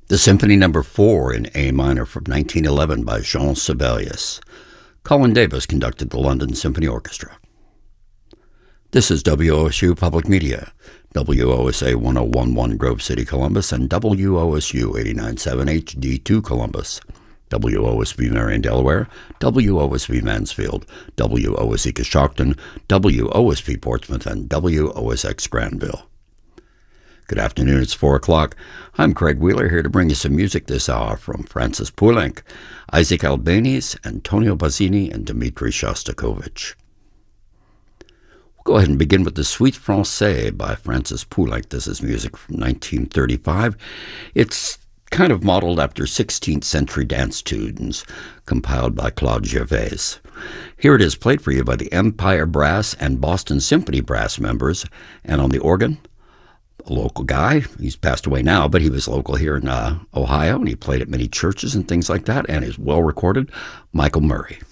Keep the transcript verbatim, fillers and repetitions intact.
The Symphony Number four in A minor from nineteen eleven by Jean Sibelius. Colin Davis conducted the London Symphony Orchestra. This is W O S U Public Media, W O S A one oh one point one Grove City, Columbus, and W O S U eighty-nine point seven H D two Columbus, W O S V Marion, Delaware, W O S V Mansfield, W O S E Coshocton, W O S V Portsmouth, and W O S X Granville. Good afternoon, it's four o'clock. I'm Craig Wheeler, here to bring you some music this hour from Francis Poulenc, Isaac Albeniz, Antonio Bazzini, and Dmitri Shostakovich. We'll go ahead and begin with the Suite Francais by Francis Poulenc. This is music from nineteen thirty-five. It's kind of modeled after sixteenth century dance tunes compiled by Claude Gervais. Here it is, played for you by the Empire Brass and Boston Symphony Brass members, and on the organ, a local guy. He's passed away now, but he was local here in uh, Ohio, and he played at many churches and things like that, and is well recorded, Michael Murray.